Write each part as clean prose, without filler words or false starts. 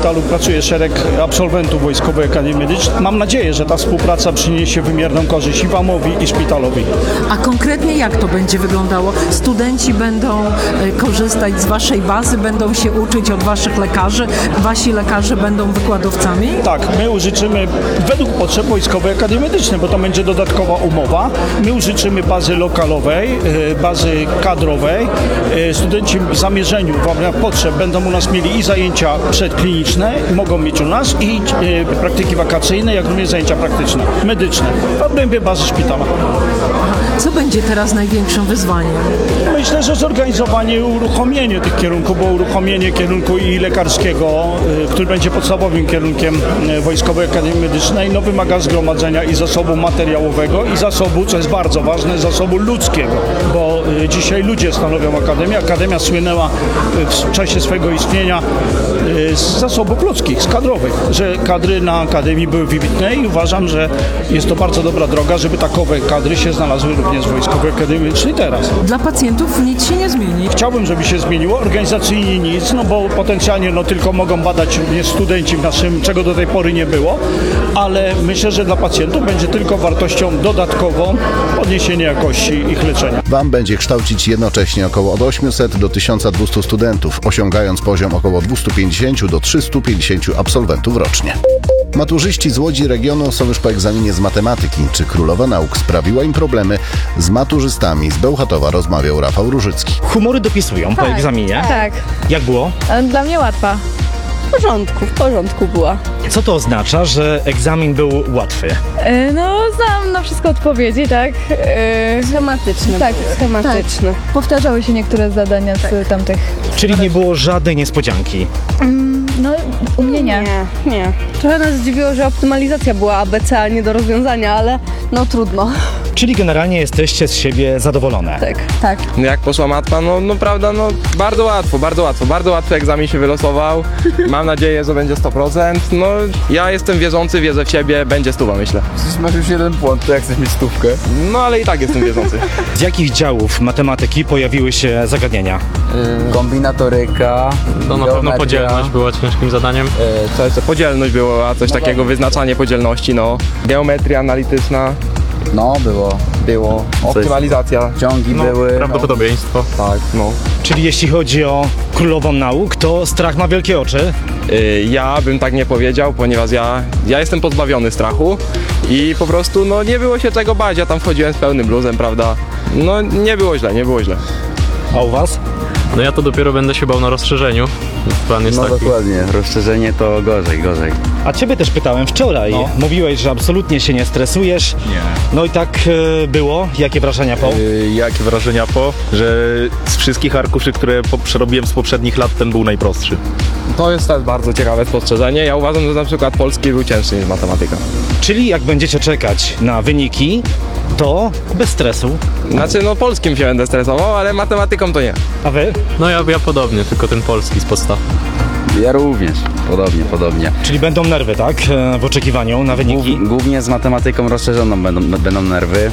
szpitalu pracuje szereg absolwentów Wojskowej Akademii Medycznej. Mam nadzieję, że ta współpraca przyniesie wymierną korzyść i WAM-owi, i szpitalowi. A konkretnie jak to będzie wyglądało? Studenci będą korzystać z waszej bazy, będą się uczyć od waszych lekarzy, wasi lekarze będą wykładowcami? Tak, my użyczymy według potrzeb Wojskowej Akademii Medycznej, bo to będzie dodatkowa umowa. My użyczymy bazy lokalowej, bazy kadrowej. Studenci w zamierzeniu, w ramach potrzeb będą u nas mieli i zajęcia przedkliniczne, mogą mieć u nas i praktyki wakacyjne, jak również zajęcia praktyczne, medyczne, w obrębie bazy szpitala. Co będzie teraz największym wyzwaniem? Myślę, że zorganizowanie i uruchomienie tych kierunków, bo uruchomienie kierunku i lekarskiego, który będzie podstawowym kierunkiem Wojskowej Akademii Medycznej, no wymaga zgromadzenia i zasobu materiałowego i zasobu, co jest bardzo ważne, zasobu ludzkiego, bo dzisiaj ludzie stanowią Akademię. Akademia słynęła w czasie swojego istnienia z zasobów ludzkich, z kadrowych, że kadry na Akademii były wybitne i uważam, że jest to bardzo dobra droga, żeby takowe kadry się znalazły również w Wojskowej Akademii Medycznej teraz. Dla pacjentów nic się nie zmieni. Chciałbym, żeby się zmieniło, organizacyjnie nic, no bo potencjalnie tylko mogą badać również studenci w naszym, czego do tej pory nie było, ale myślę, że dla pacjentów będzie tylko wartością dodatkową podniesienie jakości ich leczenia. WAM będzie kształcić jednocześnie około od 800 do 1200 studentów, osiągając poziom około 250 do 350 absolwentów rocznie. Maturzyści z Łodzi regionu są już po egzaminie z matematyki. Czy Królowa Nauk sprawiła im problemy? Z maturzystami z Bełchatowa rozmawiał Rafał Różycki. Humory dopisują po egzaminie. Tak. Jak było? Dla mnie łatwa. W porządku była. Co to oznacza, że egzamin był łatwy? No, znam na wszystko odpowiedzi, tak? Schematyczny. Tak, schematyczny. tak. Powtarzały się niektóre zadania z tamtych. Czyli nie było żadnej niespodzianki. No, u mnie nie. Nie. Trochę nas zdziwiło, że optymalizacja była ABC, a nie do rozwiązania, ale no trudno. Czyli generalnie jesteście z siebie zadowolone. Tak. Jak poszła matma, no prawda, no bardzo łatwy egzamin się wylosował. Mam nadzieję, że będzie 100%. No ja jestem wierzący, wierzę w siebie, będzie 100, myślę. Przecież masz już jeden błąd, to jak chcesz mieć 100? No ale i tak jestem wierzący. Z jakich działów matematyki pojawiły się zagadnienia? Kombinatoryka, To na pewno podzielność była ciężkim zadaniem. Co jeszcze? Podzielność była, coś takiego, wyznaczanie podzielności, no. Geometria analityczna. No, było. Optymalizacja. Ciągi były. Prawdopodobieństwo. Tak, no. Czyli jeśli chodzi o Królową Nauk, to strach ma wielkie oczy. Ja bym tak nie powiedział, ponieważ ja jestem pozbawiony strachu i po prostu no nie było się czego bać, ja tam wchodziłem z pełnym luzem, prawda? No nie było źle. A u was? No ja to dopiero będę się bał na rozszerzeniu. Plan jest taki. Dokładnie, rozszerzenie to gorzej. A ciebie też pytałem wczoraj. Mówiłeś, że absolutnie się nie stresujesz. Nie. No i tak było. Jakie wrażenia po? Jakie wrażenia że z wszystkich arkuszy, które przerobiłem z poprzednich lat, ten był najprostszy. To jest też bardzo ciekawe spostrzeżenie. Ja uważam, że na przykład polski był cięższy niż matematyka. Czyli jak będziecie czekać na wyniki, to bez stresu. Znaczy no polskim się będę stresował, ale matematyką to nie. A wy? No ja podobnie, tylko ten polski z podstaw. Ja również, podobnie. Czyli będą nerwy, tak? W oczekiwaniu na wyniki. Głównie z matematyką rozszerzoną będą nerwy.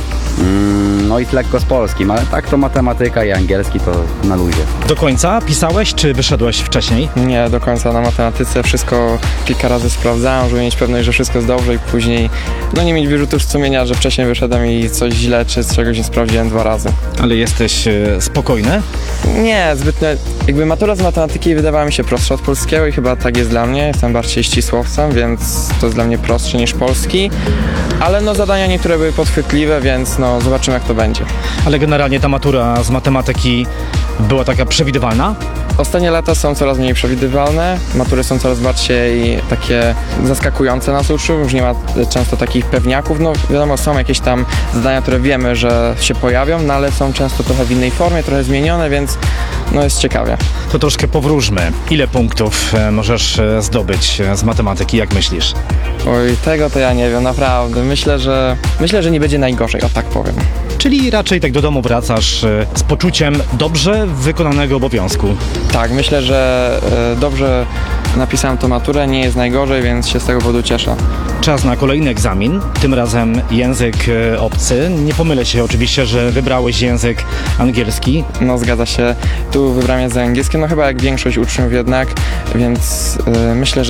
No i lekko z polskim, ale tak to matematyka i angielski to na luzie. Do końca pisałeś, czy wyszedłeś wcześniej? Nie, do końca na matematyce wszystko kilka razy sprawdzałem, żeby mieć pewność, że wszystko jest dobrze i później no nie mieć wyrzutów sumienia, że wcześniej wyszedłem i coś źle, czy z czegoś nie sprawdziłem 2 razy. Ale jesteś spokojny? Nie, zbytnio. Jakby matura z matematyki wydawała mi się prostsza od polskiego i chyba tak jest dla mnie. Jestem bardziej ścisłowcem, więc to jest dla mnie prostsze niż polski. Ale no zadania niektóre były podchwytliwe, więc no zobaczymy jak to będzie. Ale generalnie ta matura z matematyki była taka przewidywalna? Ostatnie lata są coraz mniej przewidywalne, matury są coraz bardziej takie zaskakujące nas uczniów, już nie ma często takich pewniaków, no wiadomo są jakieś tam zadania, które wiemy, że się pojawią, no ale są często trochę w innej formie, trochę zmienione, więc no jest ciekawie. To troszkę powróżmy. Ile punktów możesz zdobyć z matematyki, jak myślisz? Oj, tego to ja nie wiem, naprawdę. Myślę, że nie będzie najgorzej, o tak powiem. Czyli raczej tak do domu wracasz z poczuciem dobrze wykonanego obowiązku. Tak, myślę, że dobrze napisałem tą maturę, nie jest najgorzej, więc się z tego powodu cieszę. Czas na kolejny egzamin, tym razem język obcy. Nie pomylę się oczywiście, że wybrałeś język angielski. No zgadza się, tu wybrałem język angielski, no chyba jak większość uczniów jednak, więc myślę, że